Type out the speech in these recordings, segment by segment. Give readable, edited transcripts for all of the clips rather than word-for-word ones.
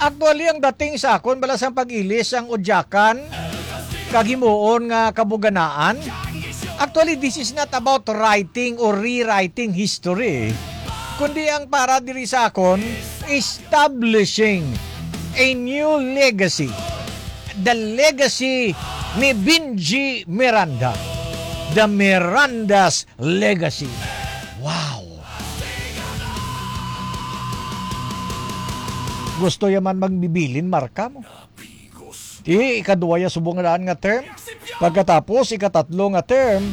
Actually, ang dating sa akon, balas ang pag-ilis ang udyakan, kagimuon nga kabuganaan. Actually, this is not about writing or rewriting history, kundi ang para diri sa akon, establishing a new legacy. The legacy ni Benji Miranda. The Miranda's legacy. Wow! Gusto yaman magbibilin, marka mo. Ikaduwa ya subungan nga term. Pagkatapos, ikatatlo nga term.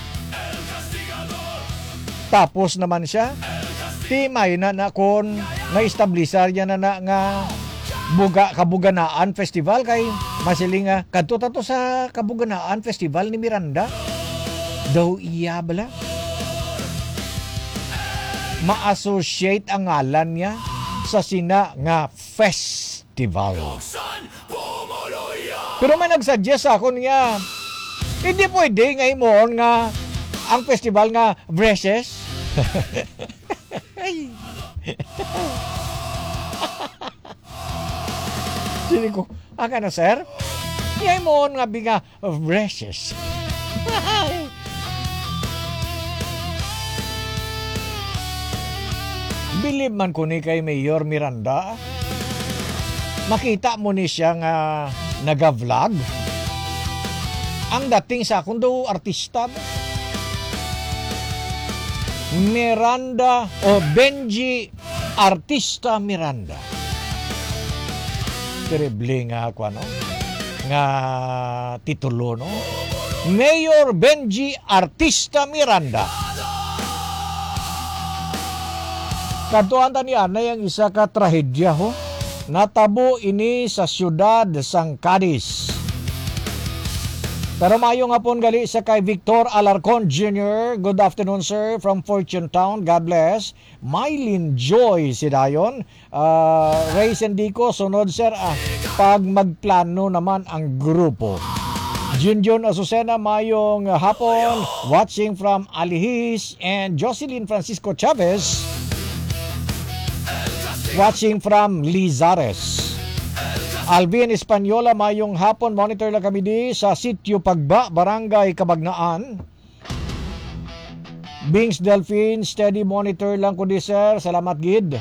Tapos naman siya. May na kon na-establisar yan na nga Kabuganaan Festival kay masiling nga kadto tato sa Kabuganaan Festival ni Miranda. Daw iya bala. Ma-associate ang ngalan niya sa sina nga festival. Pero may nagsuggest ako niya, hindi pwede nga imoon nga ang festival nga Breses. Sini ko, aka na sir? Iya imoon nga biga Breses. Bilib man ko ni kay Mayor Miranda. Makita mo ni siya nga naga-vlog. Ang dating sa akong daw artista. Miranda o Benji Artista Miranda. Terrible nga ako ano. Nga titulo no. Mayor Benji Artista Miranda. Katuan ni Ana yang isa ka trahedya ho. Natabo ini sa siyudad sang Cadiz. Pero mayong hapon gali sa kay Victor Alarcon Jr. Good afternoon sir from Fortune Town. God bless. Mylene Joy si dayon. Ray Sendico sunod sir pag magplano naman ang grupo. Junjun Azucena mayong hapon watching from Alihis and Jocelyn Francisco Chavez watching from Lizares. Alvin Espanyola mayong hapon monitor lang kami di sa Sitio Pagba, Barangay Kabagnaan. Bings Delphine steady monitor lang ko di sir. Salamat gid.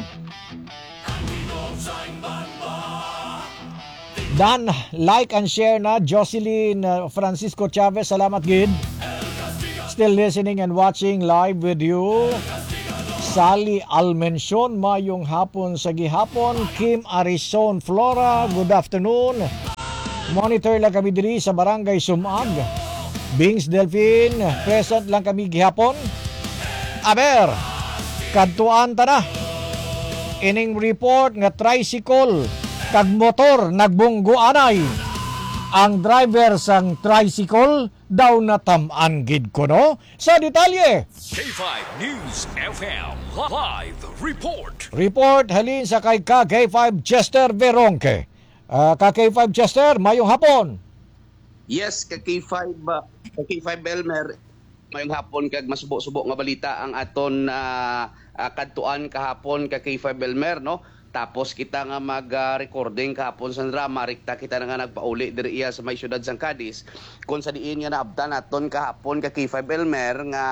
Dan like and share na Jocelyn Francisco Chavez. Salamat gid. Still listening and watching live with you. Sally Almension, mayong hapon sa gihapon. Kim Arison Flora, good afternoon. Monitor lang kami diri sa Barangay Sumag. Bings Delphine, present lang kami gihapon. Aber, kadtuan ta na. Ining report nga tricycle kag motor nagbungguanay. Ang driver sang tricycle daw natam-an gid ko no. Sa detalye. K5 News FM Live Report. Report halin sa kay K5 Chester Veronque. K5 Chester, mayong hapon. Yes, K5 Elmer, mayong hapon kag masubo-subo nga balita ang aton kadtuan kahapon K5 Elmer no. Tapos kita nga mag-recording kahapon sa drama, rikta kita na nga nagpauli diri iya sa may syudad sang Cadiz. Kung sa diin nga naabdan naton kahapon K5 Elmer nga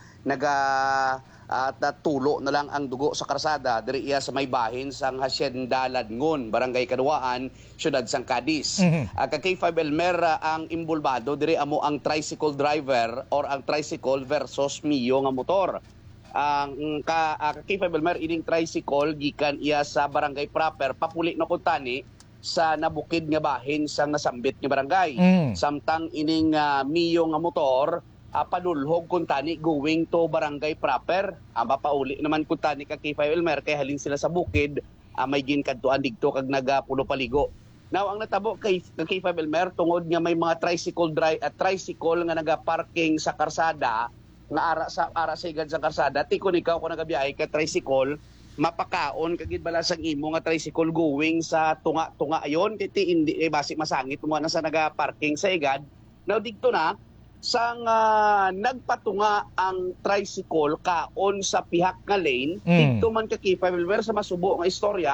tulo na lang ang dugo sa karsada diri iya sa may bahin sang Hacienda Ladngon, Barangay Kaduaan, syudad sang Cadiz. K5 Elmer ang imbulbado diri amo ang tricycle driver or ang tricycle versus Mio nga motor. Ang K5 Elmer ining tricycle gikan iya sa barangay proper papuli na kuntani sa nabukid nga bahin sang nasambit nga barangay. Samtang ining Mio nga motor padulhog kuntani going to barangay proper. Mapauli naman kuntani ka K5 Elmer kay halin sila sa bukid may ginkadtuan digto kag nagapulo paligo. Now ang natabo kay K5 Elmer tungod nga may mga tricycle nga nagaparking sa karsada nga ara sa igad sa karsada, tikon ikaw kung nagabiyahe ka tricycle, mapakaon kagid bala sang imo nga tricycle going sa tunga ayon kiti hindi basi masangit mo na sa naga-parking sa igad. Now dito na sang nagpatunga ang tricycle kaon sa pihak nga lane, dito man ka K5 Elmer sa masubo nga istorya,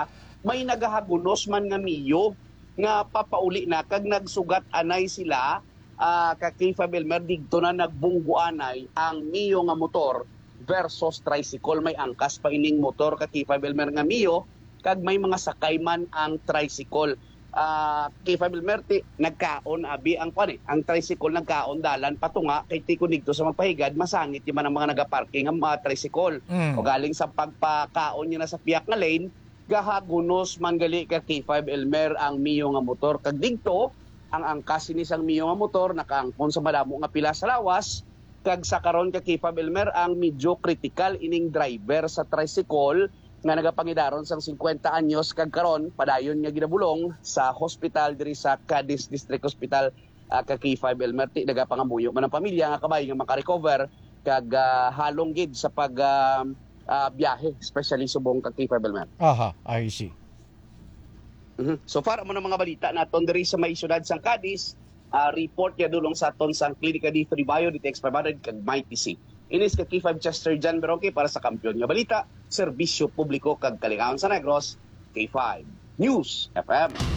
may nagahagunos man nga miyo nga papauli na kag nagsugat anay sila ka kay Fabelmer digto na nagbungguanay ang miyo nga motor versus tricycle. May angkas pa ining motor ka kay Fabelmer nga miyo kag may mga sakay man ang tricycle. Kay Fabelmer nagkaon abi ang ang tricycle nagkaon dalan patunga kay tiko digto sa magpahigad masangit yung man ang mga nagaparking ang mga tricycle. O galing sa pagpakaon niya na sa piyak nga lane gahagunos manggali ka kay Elmer ang miyo nga motor kag digto ang angkas ni sang miyo nga motor nakaangkon sa madamo nga pila sa lawas kag sa karon ka kay Elmer ang medyo critical ining driver sa tricycle nga nagapangidaron sang 50 anyos kag karon padayon nga ginabulong sa hospital diri sa Cadiz District Hospital ka kay Elmer nagapangamuyo man ang pamilya nga kabay nga makarecover kag halong gid sa pag biyahe especially subong ka kay Elmer. Aha, I see. So far mo ng mga balita naton diri sa may syudad sang Cadiz, report ya dulong sa aton sang Klinika di Fribayo di Expamadad kag MyTC. Inis ka K5 Chester Jan Beroque para sa Kampiyon nga Balita, Serbisyo Publiko kag Kalingawan sa Negros, K5 News FM.